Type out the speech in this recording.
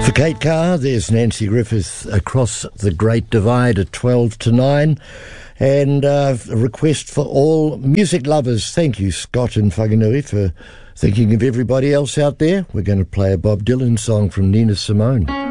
For Kate Carr, there's Nancy Griffith Across the Great Divide at 12 to 9. And a request for all music lovers. Thank you, Scott and Whanganui, for thinking of everybody else out there. We're going to play a Bob Dylan song from Nina Simone.